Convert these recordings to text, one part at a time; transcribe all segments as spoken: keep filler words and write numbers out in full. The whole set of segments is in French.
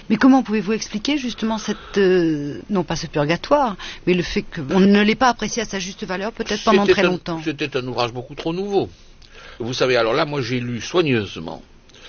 Mais comment pouvez-vous expliquer justement cette, euh, non pas ce purgatoire, mais le fait qu'on ne l'ait pas apprécié à sa juste valeur, peut-être pendant très un, longtemps? C'était un ouvrage beaucoup trop nouveau. Vous savez, alors là, moi j'ai lu soigneusement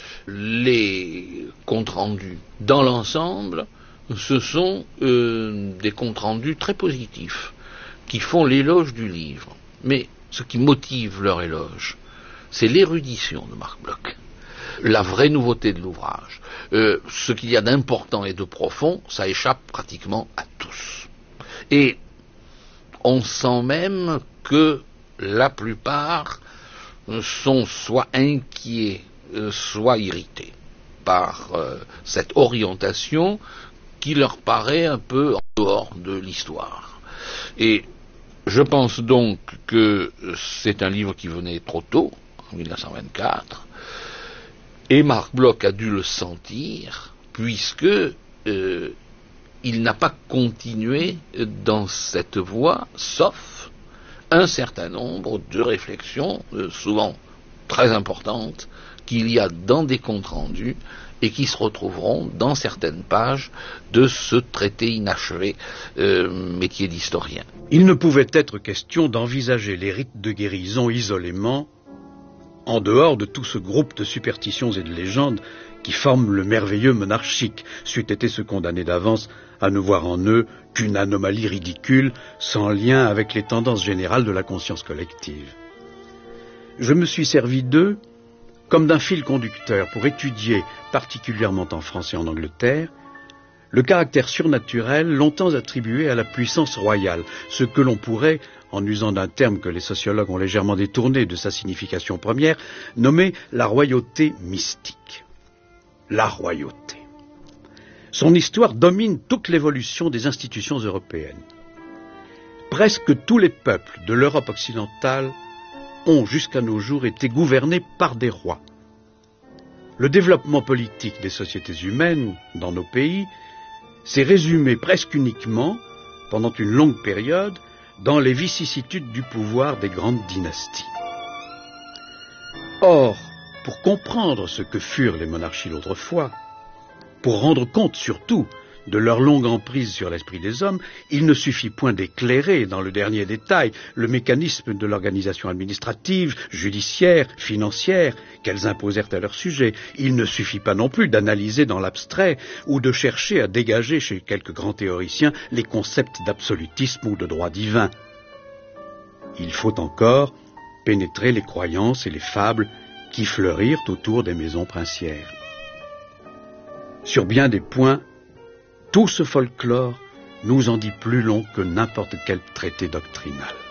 les comptes rendus. Dans l'ensemble, ce sont euh, des comptes rendus très positifs, qui font l'éloge du livre. Mais ce qui motive leur éloge, c'est l'érudition de Marc Bloch, la vraie nouveauté de l'ouvrage. Euh, ce qu'il y a d'important et de profond, ça échappe pratiquement à tous. Et on sent même que la plupart sont soit inquiets, euh, soit irrités par euh, cette orientation qui leur paraît un peu en dehors de l'histoire. Et je pense donc que c'est un livre qui venait trop tôt, en mille neuf cent vingt-quatre, et Marc Bloch a dû le sentir, puisque euh, il n'a pas continué dans cette voie, sauf un certain nombre de réflexions, euh, souvent très importantes, qu'il y a dans des comptes rendus et qui se retrouveront dans certaines pages de ce traité inachevé, euh, métier d'historien. Il ne pouvait être question d'envisager les rites de guérison isolément, en dehors de tout ce groupe de superstitions et de légendes qui forment le merveilleux monarchique, c'eût été se condamner d'avance à ne voir en eux qu'une anomalie ridicule, sans lien avec les tendances générales de la conscience collective. Je me suis servi d'eux comme d'un fil conducteur pour étudier, particulièrement en France et en Angleterre, le caractère surnaturel longtemps attribué à la puissance royale, ce que l'on pourrait, en usant d'un terme que les sociologues ont légèrement détourné de sa signification première, nommer la royauté mystique. La royauté. Son histoire domine toute l'évolution des institutions européennes. Presque tous les peuples de l'Europe occidentale ont jusqu'à nos jours été gouvernés par des rois. Le développement politique des sociétés humaines dans nos pays s'est résumé presque uniquement, pendant une longue période, dans les vicissitudes du pouvoir des grandes dynasties. Or, pour comprendre ce que furent les monarchies d'autrefois, pour rendre compte surtout de leur longue emprise sur l'esprit des hommes, il ne suffit point d'éclairer dans le dernier détail le mécanisme de l'organisation administrative, judiciaire, financière qu'elles imposèrent à leur sujet. Il ne suffit pas non plus d'analyser dans l'abstrait ou de chercher à dégager chez quelques grands théoriciens les concepts d'absolutisme ou de droit divin. Il faut encore pénétrer les croyances et les fables qui fleurirent autour des maisons princières. Sur bien des points, tout ce folklore nous en dit plus long que n'importe quel traité doctrinal.